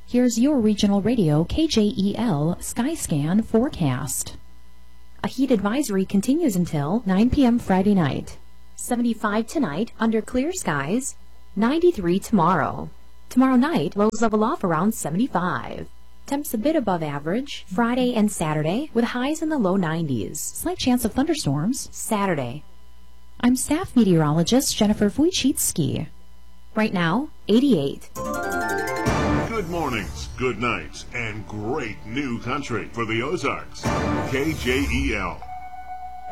Here's your regional radio KJEL Skyscan forecast. A heat advisory continues until 9 p.m. Friday night. 75 tonight under clear skies. 93 tomorrow. Tomorrow night, lows level off around 75. Temps a bit above average Friday and Saturday with highs in the low 90s. Slight chance of thunderstorms Saturday. I'm staff meteorologist Jennifer Wojcicki. Right now, 88. Good mornings, good nights, and great new country for the Ozarks. KJEL.